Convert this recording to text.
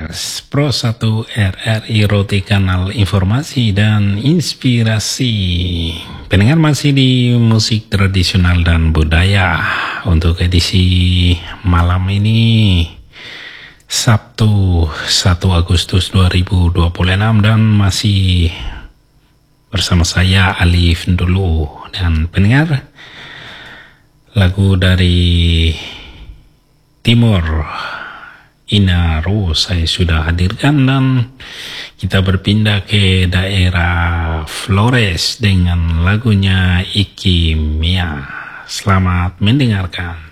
Pro 1 RRI Roti, kanal informasi dan inspirasi. Pendengar, masih di musik tradisional dan budaya. Untuk edisi malam ini Sabtu 1 Agustus 2026 dan masih bersama saya Alif dulu. Dan pendengar, lagu dari Timur Inaro saya sudah hadirkan, dan kita berpindah ke daerah Flores dengan lagunya Iki Mia. Selamat mendengarkan.